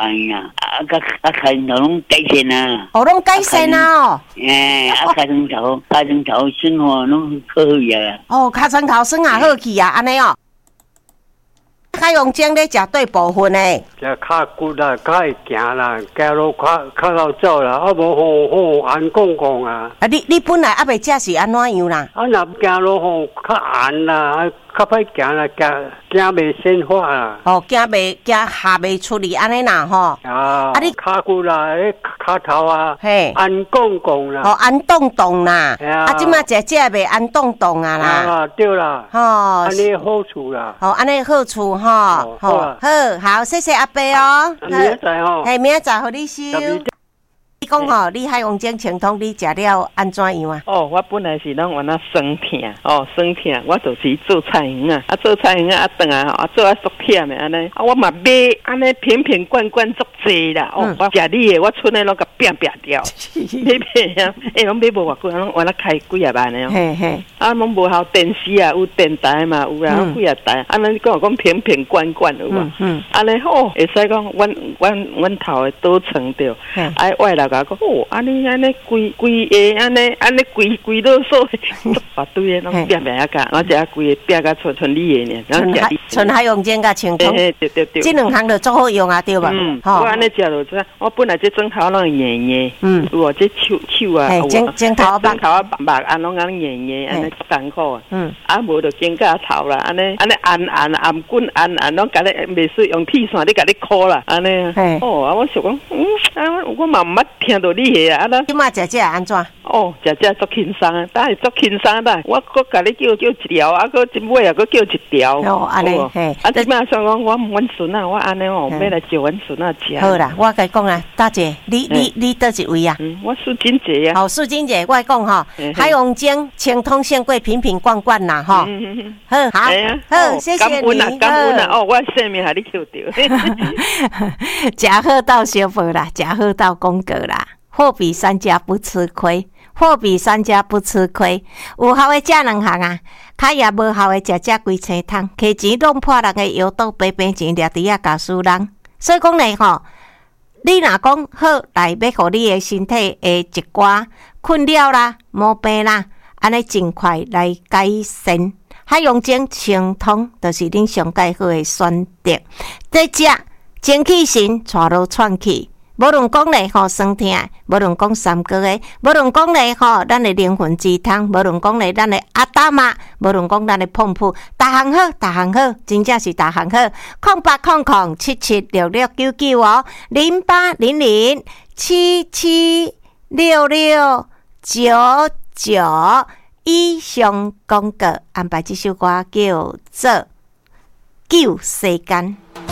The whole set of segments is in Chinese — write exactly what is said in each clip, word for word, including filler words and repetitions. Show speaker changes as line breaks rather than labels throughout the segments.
哎呀，啊，甲啊开头拢改善啊，
哦，拢改善啊哦，
诶，啊开头头开头头生活拢可以啊，
哦，卡参考生也好去啊，安尼哦。海洋精咧食对部分诶，
食较骨啦，较会行啦，走路较较好走啦，啊无吼吼按讲讲啊。
啊，你你本来还未食是安怎样啦？
啊，若走路吼较按啦，较歹行啦，行行袂先发啦。
哦，行袂行下袂出去安尼啦吼。
啊，
啊你
骹骨啦，迄骹头啊，
嘿，
按讲讲啦。
哦，安动动啦，
啊，
啊，即马食食袂安动动啊啦。
啊，对啦。
吼，
安尼好处啦。
好，安尼好处吼，
好，
好，好，谢谢阿伯哦。
明仔载吼，
嘿，明仔载互你收。你讲吼，你海王精清通，你食了安怎样啊？
哦，我本来是拢原那酸痛，哦酸痛，我就是做菜园啊，啊做菜园啊，啊转啊，啊做啊足忝的安尼，啊我嘛买安尼瓶瓶罐罐足济啦，哦我食你的，我剩的拢甲拼拼掉，买买啊，哎拢买无偌贵，拢原那开几啊万的哦，嘿嘿，啊拢无效电视啊，有电台嘛，有啊几啊台，安尼讲讲瓶瓶罐罐有嘛，嗯，安尼好，会使讲阮阮阮头的倒床着，哎外头。讲哦，安尼安尼规规个安尼安尼规规啰嗦，把堆个拢拼拼啊个，我只规个拼甲剩剩你个呢，然后食
纯海用精甲清通，
对对对，
这两项就足好用啊，对吧？
嗯，我安尼食落去，我本来这枕头拢硬硬，嗯，我这手手啊，
枕枕头
枕头啊白安拢安硬硬，安尼艰苦啊，嗯，啊无就肩胛头啦，安尼安尼按按按棍按按，拢甲你袂使用铁线，你甲你箍啦，安尼，哦，啊我想讲，嗯，啊我嘛毋捌。听到你个啊，咱
即马食食安怎？
哦，食食足轻松啊，但是足轻松的。我搁甲你叫叫一条，啊，搁一尾啊，搁叫一条。
哦，安尼嘿。
啊，即马想讲，我阮孙啊，我安尼哦，要来招阮孙啊食。
好啦，我甲你讲啦，大姐，你你你倒一位啊？
嗯，我苏金姐啊。
好，苏金姐，我讲吼，海洋精清通鲜贵瓶瓶罐罐啦，吼。好，好，好，谢谢你。
感恩啊，感恩啊！哦，我性命还你扣着。
食好到小宝啦，食好到公哥啦。货比三家不吃亏，货比三家不吃亏。有效的食两项啊，较也无效的食食规青汤，摕钱弄破人的腰肚，白白钱掠伫啊教输人。所以讲咧吼，你若讲好来要互你的身体的一寡困扰啦、毛病啦，安尼尽快来改善。海洋精清通就是恁上介好的选择。再食精气神，带路窜去。无论讲咧吼酸痛，无论讲三高诶，无论讲咧吼咱的灵魂鸡汤，无论讲咧咱的阿达玛，无论讲咱的碰碰，逐项好，逐项好，真正是逐项好。空八空空七七六六九九哦，零八零零七七六六九九。以上广告安排这首歌叫做《救世间》。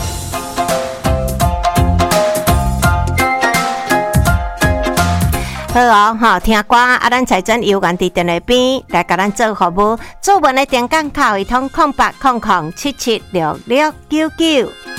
好哦，吼听歌啊！咱财政有缘伫电话边来甲咱做服务，做文的电讲卡位通空八空空七七六六九九。